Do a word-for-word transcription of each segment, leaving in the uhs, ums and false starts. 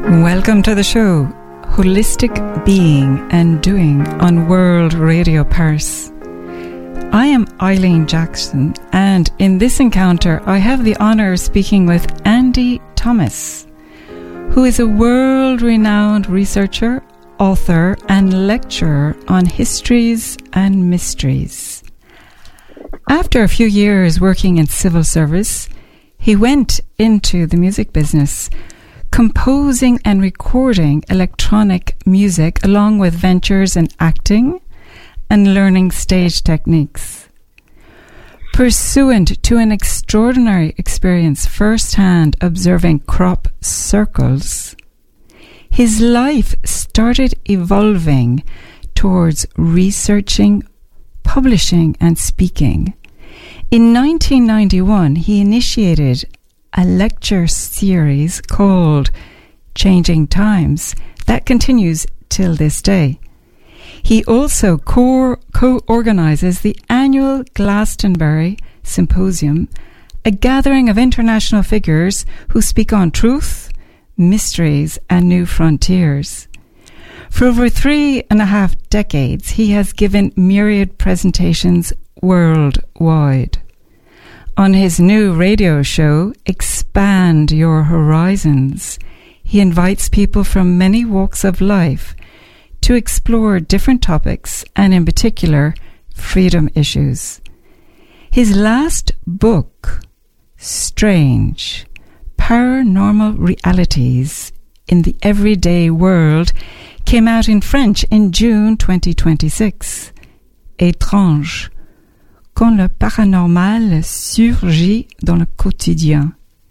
Welcome to the show, Holistic Being and Doing on World Radio Paris. I am Eileen Jackson, and in this encounter I have the honour of speaking with Andy Thomas, who is a world-renowned researcher, author and lecturer on histories and mysteries. After a few years working in civil service, he went into the music business, composing and recording electronic music along with ventures in acting and learning stage techniques. Pursuant to an extraordinary experience firsthand observing crop circles, his life started evolving towards researching, publishing and speaking. In nineteen ninety-one, he initiated a lecture series called Changing Times that continues till this day. He also co- co-organizes the annual Glastonbury Symposium, a gathering of international figures who speak on truth, mysteries and new frontiers. For over three and a half decades, he has given myriad presentations worldwide. On his new radio show, Expand Your Horizons, he invites people from many walks of life to explore different topics and, in particular, freedom issues. His last book, Strange, Paranormal Realities in the Everyday World, came out in French in June twenty twenty-six. Étrange, quand le paranormal surgit dans le quotidien.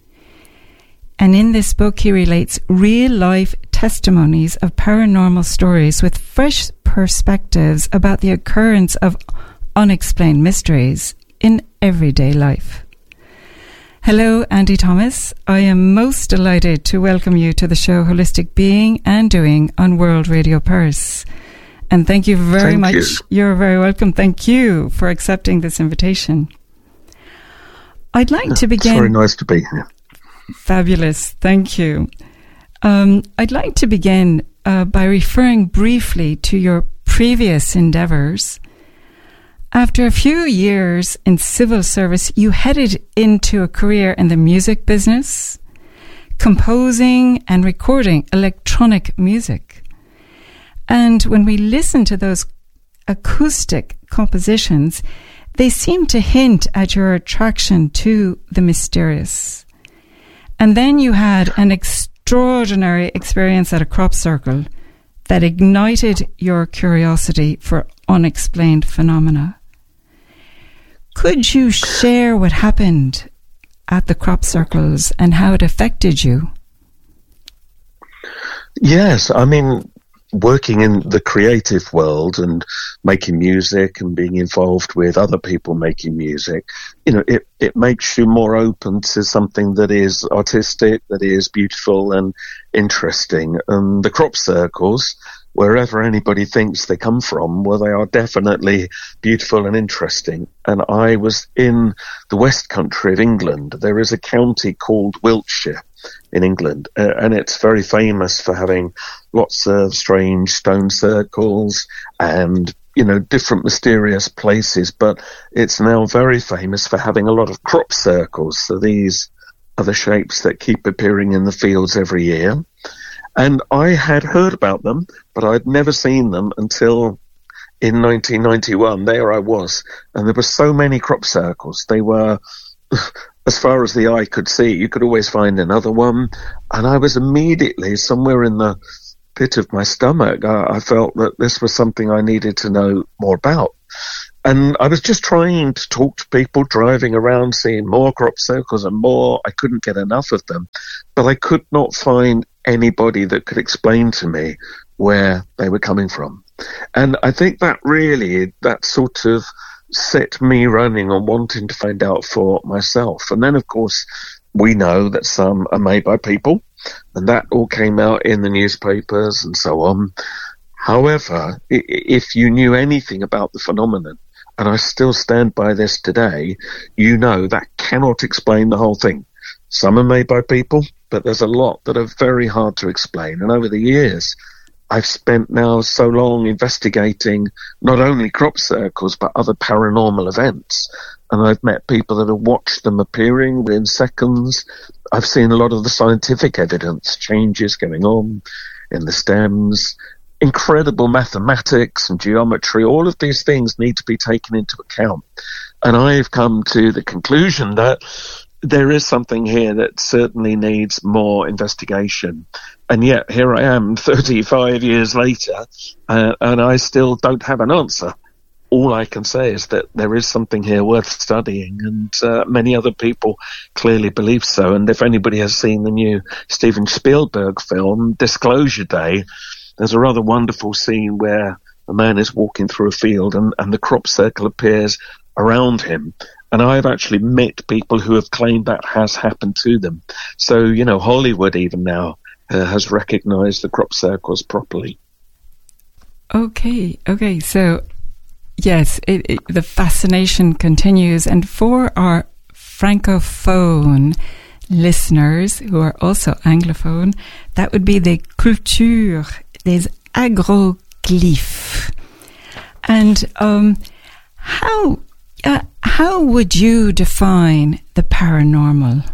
And in this book he relates real-life testimonies of paranormal stories with fresh perspectives about the occurrence of unexplained mysteries in everyday life. Hello, Andy Thomas. I am most delighted to welcome you to the show Holistic Being and Doing on World Radio Paris. And thank you very thank much. You. You're very welcome. Thank you for accepting this invitation. I'd like to begin... It's very nice to be here. Fabulous. Thank you. Um, I'd like to begin uh, by referring briefly to your previous endeavours. After a few years in civil service, you headed into a career in the music business, composing and recording electronic music. And when we listen to those acoustic compositions, they seem to hint at your attraction to the mysterious. And then you had an extraordinary experience at a crop circle that ignited your curiosity for unexplained phenomena. Could you share what happened at the crop circles and how it affected you? Yes, I mean, working in the creative world and making music and being involved with other people making music, you know, it, it makes you more open to something that is artistic, that is beautiful and interesting. And the crop circles, wherever anybody thinks they come from, well, they are definitely beautiful and interesting. And I was in the West Country of England. There is a county called Wiltshire in England, uh, and it's very famous for having lots of strange stone circles and, you know, different mysterious places, but it's now very famous for having a lot of crop circles. So these are the shapes that keep appearing in the fields every year. And I had heard about them, but I'd never seen them until in nineteen ninety-one. There I was, and there were so many crop circles. They were, as far as the eye could see, you could always find another one. And I was immediately, somewhere in the pit of my stomach, I, I felt that this was something I needed to know more about. And I was just trying to talk to people, driving around, seeing more crop circles and more. I couldn't get enough of them, but I could not find anybody that could explain to me where they were coming from. And I think that really, that sort of set me running on wanting to find out for myself. And then, of course, we know that some are made by people, and that all came out in the newspapers and so on. However, if you knew anything about the phenomenon, and I still stand by this today, you know that cannot explain the whole thing. Some are made by people, but there's a lot that are very hard to explain. And over the years, I've spent now so long investigating not only crop circles, but other paranormal events. And I've met people that have watched them appearing within seconds. I've seen a lot of the scientific evidence, changes going on in the stems, incredible mathematics and geometry. All of these things need to be taken into account. And I've come to the conclusion that there is something here that certainly needs more investigation. And yet here I am thirty-five years later, uh, and I still don't have an answer. All I can say is that there is something here worth studying, and uh, many other people clearly believe so. And if anybody has seen the new Steven Spielberg film, Disclosure Day, there's a rather wonderful scene where a man is walking through a field and, and the crop circle appears around him. And I've actually met people who have claimed that has happened to them. So, you know, Hollywood even now uh, has recognized the crop circles properly. Okay, okay. So, yes, it, it, the fascination continues. And for our francophone listeners who are also anglophone, that would be the culture des agroglyphes. And um, how... Uh, how would you define the paranormal?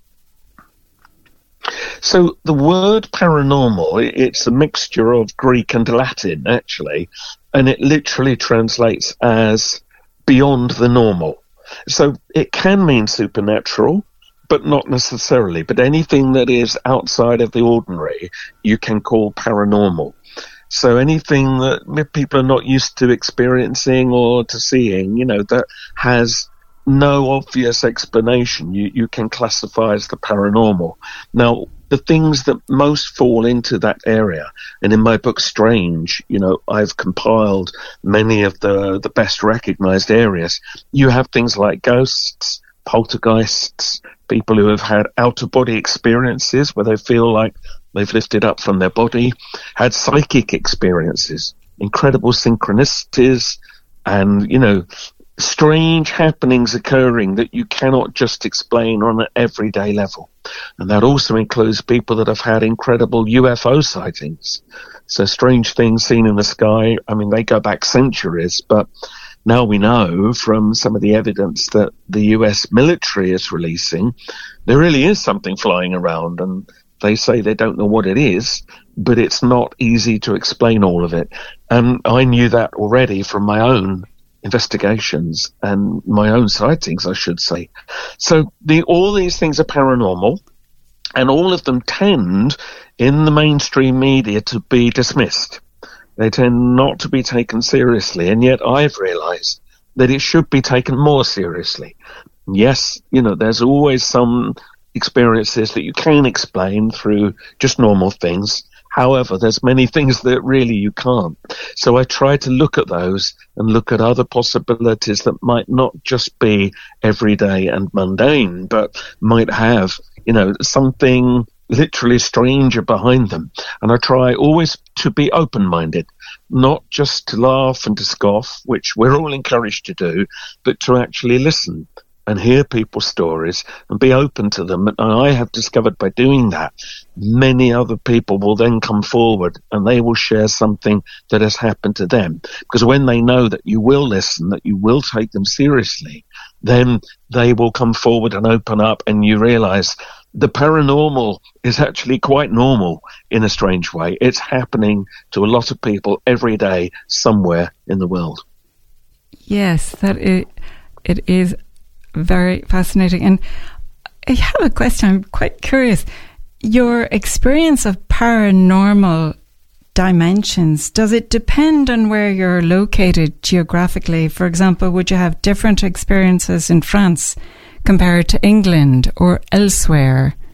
So the word paranormal, it's a mixture of Greek and Latin, actually, and it literally translates as beyond the normal. So it can mean supernatural, but not necessarily. But anything that is outside of the ordinary, you can call paranormal. So anything that people are not used to experiencing or to seeing, you know, that has no obvious explanation, you, you can classify as the paranormal. Now, the things that most fall into that area, and in my book Strange, you know, I've compiled many of the, the best recognized areas. You have things like ghosts, poltergeists, people who have had out-of-body experiences where they feel like they've lifted up from their body, had psychic experiences, incredible synchronicities, and, you know, strange happenings occurring that you cannot just explain on an everyday level. And that also includes people that have had incredible U F O sightings. So strange things seen in the sky, I mean, they go back centuries, but now we know from some of the evidence that the U S military is releasing, there really is something flying around, and they say they don't know what it is, but it's not easy to explain all of it. And I knew that already from my own investigations and my own sightings, I should say. So the, all these things are paranormal, and all of them tend in the mainstream media to be dismissed. They tend not to be taken seriously, and yet I've realized that it should be taken more seriously. Yes, you know, there's always some experiences that you can explain through just normal things. However, there's many things that really you can't. So I try to look at those and look at other possibilities that might not just be everyday and mundane, but might have, you know, something literally stranger behind them. And I try always to be open-minded, not just to laugh and to scoff, which we're all encouraged to do, but to actually listen and hear people's stories and be open to them. And I have discovered by doing that, many other people will then come forward and they will share something that has happened to them. Because when they know that you will listen, that you will take them seriously, then they will come forward and open up, and you realize the paranormal is actually quite normal in a strange way. It's happening to a lot of people every day somewhere in the world. Yes, that it, it is very fascinating. And I have a question. I'm quite curious. Your experience of paranormal dimensions, does it depend on where you're located geographically? For example, would you have different experiences in France compared to England or elsewhere?